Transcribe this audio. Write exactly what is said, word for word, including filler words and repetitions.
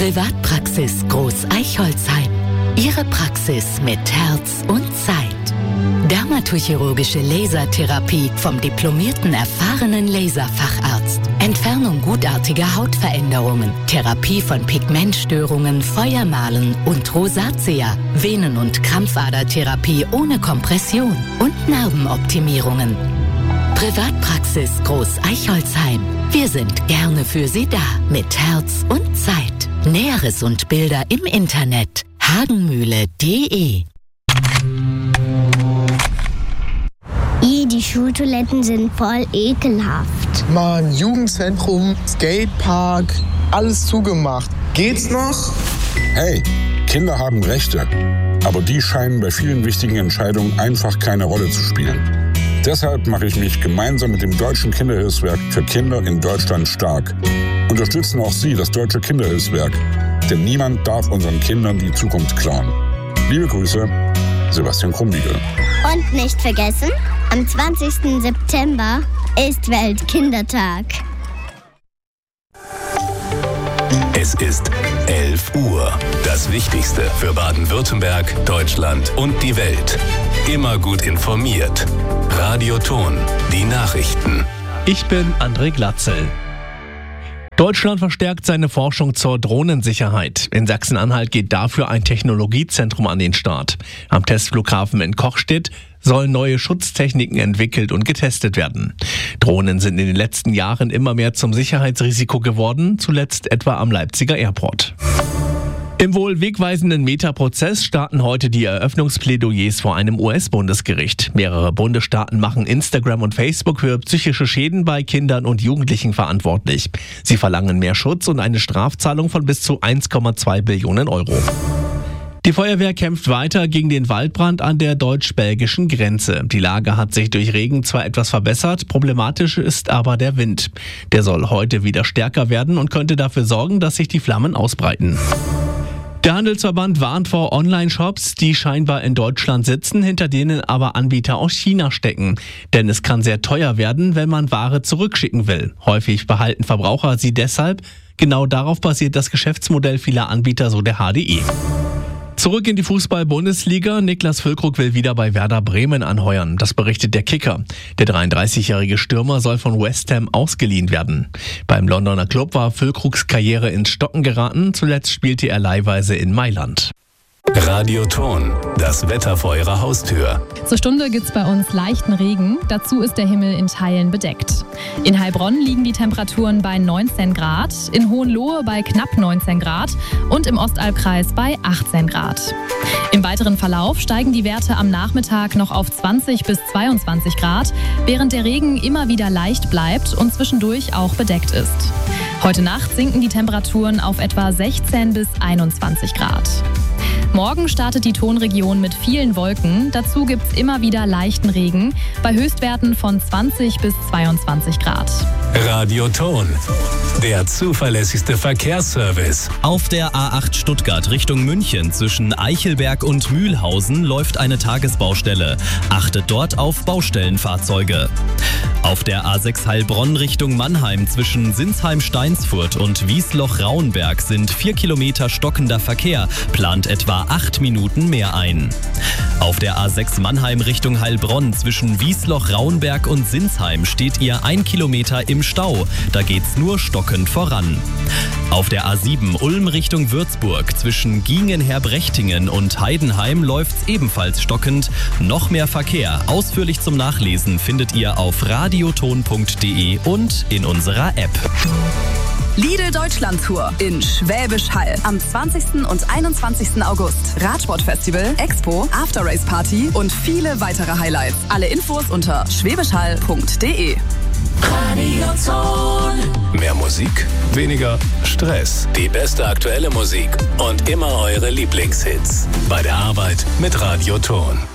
Privatpraxis Groß Eichholzheim. Ihre Praxis mit Herz und Zeit. Dermatochirurgische Lasertherapie vom diplomierten, erfahrenen Laserfacharzt. Entfernung gutartiger Hautveränderungen. Therapie von Pigmentstörungen, Feuermalen und Rosatia. Venen- und Krampfadertherapie ohne Kompression. Und Narbenoptimierungen. Privatpraxis Groß Eichholzheim. Wir sind gerne für Sie da. Mit Herz und Zeit. Näheres und Bilder im Internet. hagenmühle punkt de. I, die Schultoiletten sind voll ekelhaft. Mann, Jugendzentrum, Skatepark, alles zugemacht. Geht's noch? Hey, Kinder haben Rechte. Aber die scheinen bei vielen wichtigen Entscheidungen einfach keine Rolle zu spielen. Deshalb mache ich mich gemeinsam mit dem Deutschen Kinderhilfswerk für Kinder in Deutschland stark. Unterstützen auch Sie das Deutsche Kinderhilfswerk. Denn niemand darf unseren Kindern die Zukunft klauen. Liebe Grüße, Sebastian Krumbiegel. Und nicht vergessen, am zwanzigsten September ist Weltkindertag. Es ist elf Uhr. Das Wichtigste für Baden-Württemberg, Deutschland und die Welt. Immer gut informiert. Radio Ton, die Nachrichten. Ich bin André Glatzel. Deutschland verstärkt seine Forschung zur Drohnensicherheit. In Sachsen-Anhalt geht dafür ein Technologiezentrum an den Start. Am Testflughafen in Kochstedt sollen neue Schutztechniken entwickelt und getestet werden. Drohnen sind in den letzten Jahren immer mehr zum Sicherheitsrisiko geworden, zuletzt etwa am Leipziger Airport. Im wohl wegweisenden Meta-Prozess starten heute die Eröffnungsplädoyers vor einem U S-Bundesgericht. Mehrere Bundesstaaten machen Instagram und Facebook für psychische Schäden bei Kindern und Jugendlichen verantwortlich. Sie verlangen mehr Schutz und eine Strafzahlung von bis zu eins Komma zwei Billionen Euro. Die Feuerwehr kämpft weiter gegen den Waldbrand an der deutsch-belgischen Grenze. Die Lage hat sich durch Regen zwar etwas verbessert, problematisch ist aber der Wind. Der soll heute wieder stärker werden und könnte dafür sorgen, dass sich die Flammen ausbreiten. Der Handelsverband warnt vor Online-Shops, die scheinbar in Deutschland sitzen, hinter denen aber Anbieter aus China stecken. Denn es kann sehr teuer werden, wenn man Ware zurückschicken will. Häufig behalten Verbraucher sie deshalb. Genau darauf basiert das Geschäftsmodell vieler Anbieter, so der H D E. Zurück in die Fußball-Bundesliga. Niklas Füllkrug will wieder bei Werder Bremen anheuern. Das berichtet der Kicker. Der dreiunddreißigjährige Stürmer soll von West Ham ausgeliehen werden. Beim Londoner Club war Füllkrugs Karriere ins Stocken geraten. Zuletzt spielte er leihweise in Mailand. Radio Ton, das Wetter vor Ihrer Haustür. Zur Stunde gibt's bei uns leichten Regen. Dazu ist der Himmel in Teilen bedeckt. In Heilbronn liegen die Temperaturen bei neunzehn Grad, in Hohenlohe bei knapp neunzehn Grad und im Ostalbkreis bei achtzehn Grad. Im weiteren Verlauf steigen die Werte am Nachmittag noch auf zwanzig bis zweiundzwanzig Grad, während der Regen immer wieder leicht bleibt und zwischendurch auch bedeckt ist. Heute Nacht sinken die Temperaturen auf etwa sechzehn bis einundzwanzig Grad. Morgen startet die Tonregion mit vielen Wolken. Dazu gibt's immer wieder leichten Regen bei Höchstwerten von zwanzig bis zweiundzwanzig Grad. Radio Ton, der zuverlässigste Verkehrsservice. Auf der A acht Stuttgart Richtung München zwischen Eichelberg und Mühlhausen läuft eine Tagesbaustelle. Achtet dort auf Baustellenfahrzeuge. Auf der A sechs Heilbronn Richtung Mannheim zwischen Sinsheim-Steinsfurt und Wiesloch-Rauenberg sind vier Kilometer stockender Verkehr, plant etwa acht Minuten mehr ein. Auf der A sechs Mannheim Richtung Heilbronn zwischen Wiesloch-Rauenberg und Sinsheim steht ihr ein Kilometer im Stau, da geht's nur stockend voran. Auf der A sieben Ulm Richtung Würzburg zwischen Giengen-Herbrechtingen und Heidenheim läuft's ebenfalls stockend. Noch mehr Verkehr, ausführlich zum Nachlesen findet ihr auf radioton punkt de und in unserer App. Lidl Deutschland Tour in Schwäbisch Hall am zwanzigsten und einundzwanzigsten August. Radsportfestival, Expo, After-Race Party und viele weitere Highlights. Alle Infos unter schwäbischhall punkt de. Radio Ton. Mehr Musik, weniger Stress. Die beste aktuelle Musik und immer eure Lieblingshits. Bei der Arbeit mit Radio Ton.